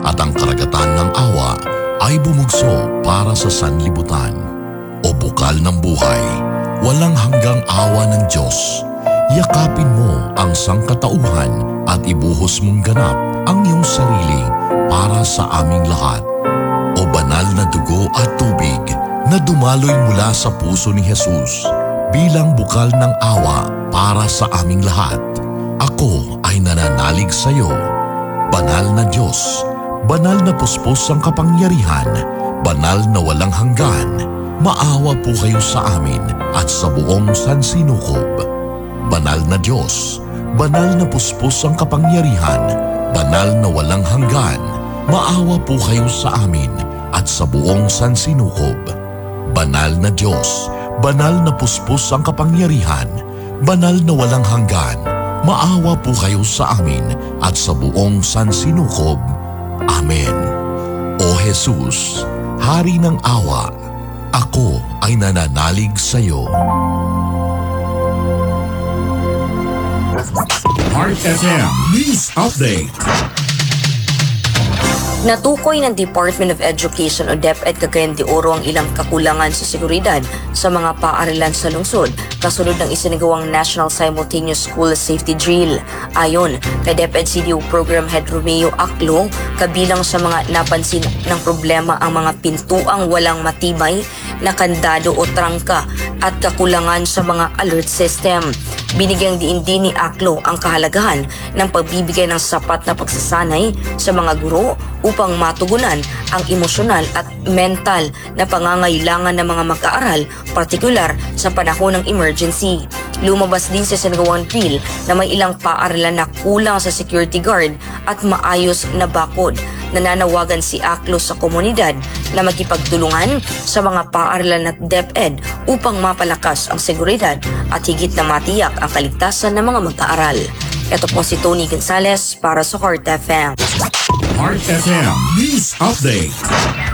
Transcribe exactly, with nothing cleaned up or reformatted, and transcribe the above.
at ang karagatan ng awa ay bumugso para sa sanlibutan. O bukal ng buhay, walang hanggang awa ng Diyos, yakapin mo ang sangkatauhan at ibuhos mong ganap ang iyong sarili para sa aming lahat. O banal na dugo at tubig na dumaloy mula sa puso ni Jesus bilang bukal ng awa para sa aming lahat. Ako ay nananalig sa iyo. Banal na Diyos, banal na puspos ang kapangyarihan, banal na walang hanggan, maawa po kayo sa amin at sa buong sansinukob. Banal na Diyos, banal na puspos ang kapangyarihan, banal na walang hanggan, maawa po kayo sa amin at sa buong sansinukob. Banal na Diyos, banal na puspos ang kapangyarihan, banal na walang hanggan, maawa po kayo sa amin at sa buong sansinukob. Amen. O Jesus, Hari ng awa, ako ay nananalig sa iyo. Heart F M News Update. Natukoy ng Department of Education o DepEd Cagayan de Oro ang ilang kakulangan sa seguridad sa mga paaralan sa lungsod kasunod ng isinagawang National Simultaneous School Safety Drill. Ayon kay DepEd C D O Program Head Romeo Aclo, kabilang sa mga napansin ng problema ang mga pintuang walang matibay na kandado o trangka at kakulangan sa mga alert system. Binigyang diin din ni Aclo ang kahalagahan ng pagbibigay ng sapat na pagsasanay sa mga guro upang matugunan ang emosyonal at mental na pangangailangan ng mga mag-aaral, partikular sa panahon ng emergency. Lumabas din sa sinagawang drill na may ilang paaralan na kulang sa security guard at maayos na bakod. Nananawagan si Aclo sa komunidad na magkipagtulungan sa mga paaralan at DepEd upang mapalakas ang seguridad at higit na matiyak ang kaligtasan ng mga mag-aaral. Ito po si Tony Gonzalez para sa Heart F M. Heart F M News Update.